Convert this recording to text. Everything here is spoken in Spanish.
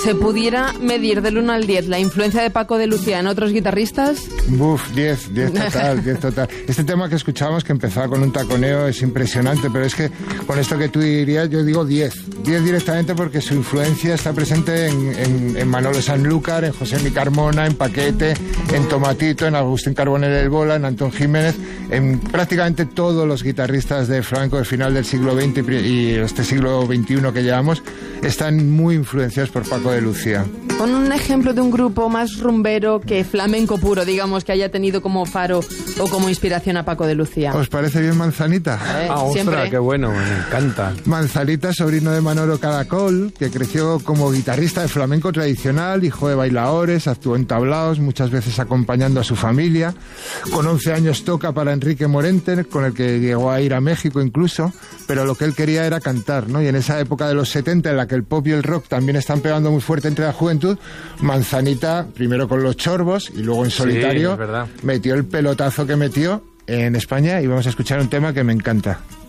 ¿Se pudiera medir del 1 al 10 la influencia de Paco de Lucía en otros guitarristas? 10 total. Este tema que escuchábamos, que empezaba con un taconeo, es impresionante, pero es que con esto que tú dirías, yo digo 10 directamente, porque su influencia está presente en Manolo Sanlúcar, en José Mi Carmona, en Paquete, en Tomatito, en Agustín Carbonell el Bola, en Antón Jiménez, en prácticamente todos los guitarristas de flamenco del final del siglo XX y este siglo XXI que llevamos, están muy influenciados por Paco de Lucía. Con un ejemplo de un grupo más rumbero que flamenco puro, digamos, que haya tenido como faro o como inspiración a Paco de Lucía. ¿Os parece bien Manzanita? Ostras, qué bueno, me encanta. Manzanita, sobrino de Manolo Caracol, que creció como guitarrista de flamenco tradicional, hijo de bailadores, actuó en tablaos, muchas veces acompañando a su familia. Con 11 años toca para Enrique Morente, con el que llegó a ir a México incluso, pero lo que él quería era cantar, ¿no? Y en esa época de los 70, en la que el pop y el rock también están pegando muy fuerte entre la juventud, Manzanita, primero con los Chorbos y luego en solitario, sí, metió el pelotazo que metió en España, y vamos a escuchar un tema que me encanta.